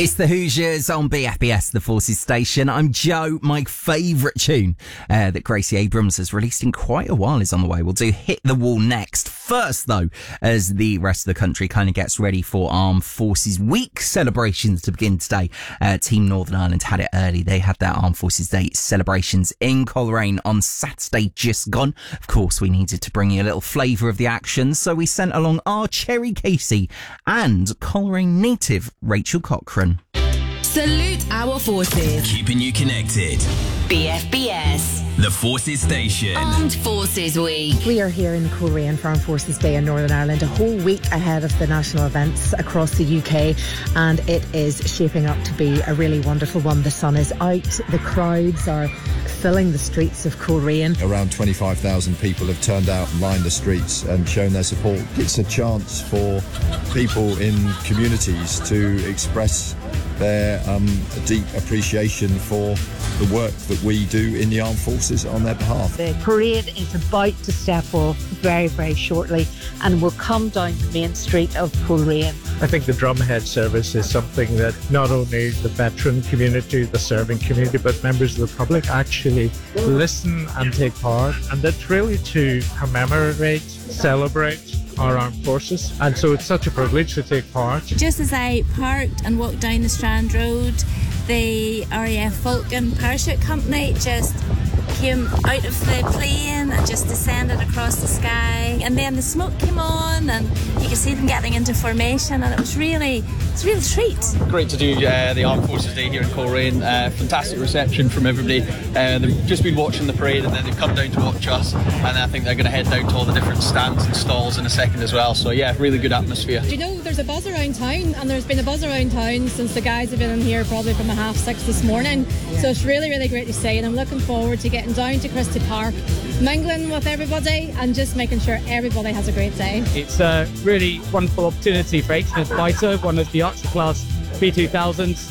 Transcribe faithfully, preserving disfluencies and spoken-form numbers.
It's the Hoosiers on B F B S, the Forces Station. I'm Joe. My favourite tune uh, that Gracie Abrams has released in quite a while is on the way. We'll do Hit the Wall next. First, though, as the rest of the country kind of gets ready for Armed Forces Week celebrations to begin today. Uh, Team Northern Ireland had it early. They had their Armed Forces Day celebrations in Coleraine on Saturday just gone. Of course, we needed to bring you a little flavour of the action, so we sent along our Cherry Casey and Coleraine native Rachel Cochrane. Salute our forces. Keeping you connected. B F B S. The Forces Station. Armed Forces Week. We are here in Coleraine for Armed Forces Day in Northern Ireland, a whole week ahead of the national events across the U K, and it is shaping up to be a really wonderful one. The sun is out, the crowds are filling the streets of Coleraine. Around twenty-five thousand people have turned out and lined the streets and shown their support. It's a chance for people in communities to express their um, deep appreciation for the work that we do in the armed forces on their behalf. The parade is about to step off very, very shortly and will come down the main street of Coleraine. I think the drumhead service is something that not only the veteran community, the serving community, but members of the public actually listen and take part. And that's really to commemorate, celebrate our armed forces. And so it's such a privilege to take part. Just as I parked and walked down the Strand Road, the R A F Falcon Parachute Company just came out of the plane and just descended across the sky, and then the smoke came on and you could see them getting into formation, and it was really it's a real treat. Great to do uh, the Armed Forces Day here in Coleraine. Uh, fantastic reception from everybody. Uh, they've just been watching the parade and then they've come down to watch us, and I think they're going to head down to all the different stands and stalls in a second as well. So yeah, really good atmosphere. Do you know there's a buzz around town, and there's been a buzz around town since the guys have been in here probably from a half six this morning. Yeah. So it's really, really great to see, and I'm looking forward to getting down to Christie Park, mingling with everybody and just making sure everybody has a great day. It's a really wonderful opportunity for H M S Fighter, one of the Archer class B two thousands.